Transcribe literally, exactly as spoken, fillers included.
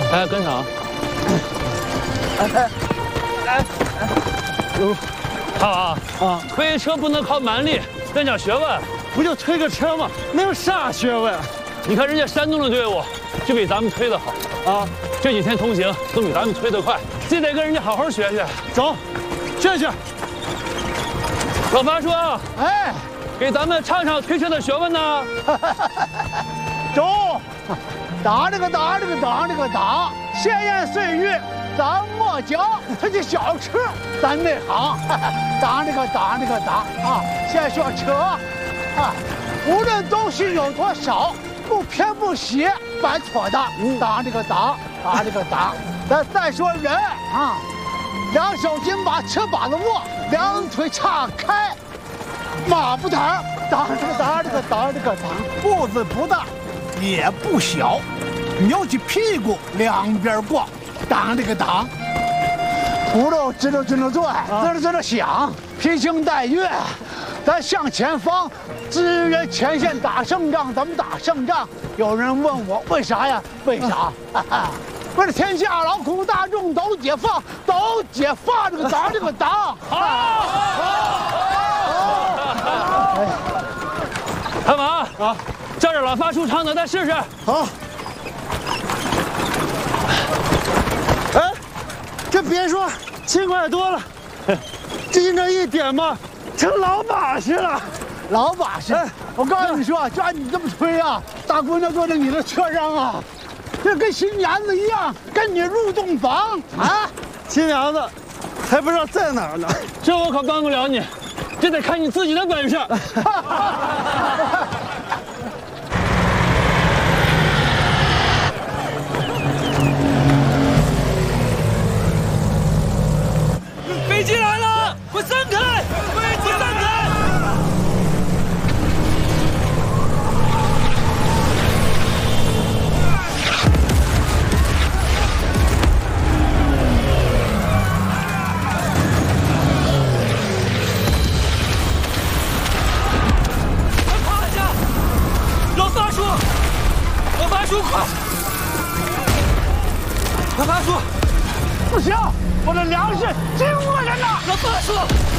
哎，跟上。哎哎哎！哟，看啊啊！推车不能靠蛮力，得讲学问。不就推个车吗？那有啥学问？你看人家山东的队伍就比咱们推的好啊！这几天同行都比咱们推得快，这得跟人家好好学学。走，学学。老八叔，哎，给咱们唱唱推车的学问呢。 走，打这个打这个打这个打，闲言碎语咱莫讲，这些小车咱内行。打这个打这个打啊，先说车啊，无论东西有多少，不偏不斜，摆妥的。打这个打打这个打，咱再说人啊，两手紧把车把子握，两腿岔开，马步躺，打这个打这个打这个打，步子不大。也不小，扭起屁股两边逛，挡这个挡，轱辘吱溜吱溜转，吱溜吱溜响，披星戴月，咱向前方，支援前线打胜仗，怎么打胜仗？有人问我为啥呀？为啥？哈哈，为了天下劳苦大众都解放，都解放这个党这个党。好，好， 看马啊！照着老发叔唱的，再试试。 好。哎，这别说，轻快多了。就这一点嘛，成老把式了。老把式，哎，我告诉你说，就按你这么吹啊，大姑娘坐在你的车上啊，这跟新娘子一样，跟你入洞房啊。新娘子还不知道在哪儿呢， 这我可帮不了你，这得看你自己的本事。飞机来了，快散开！飞机散开！快趴下！老八叔，老八叔，快！老八叔， 不行，我的粮食经过人呐！ 老八叔。